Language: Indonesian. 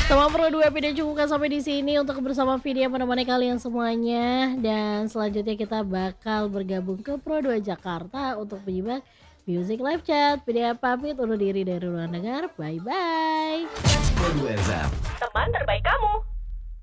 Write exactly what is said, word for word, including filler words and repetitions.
Teman Pro dua episode cukupkan sampai di sini untuk bersama Vidya menemani kalian semuanya. Dan selanjutnya kita bakal bergabung ke Pro dua Jakarta untuk menyimak Music Live Chat. Vidya pamit undur diri dari ruang dengar. Bye bye. Pro dua F M. Teman terbaik kamu.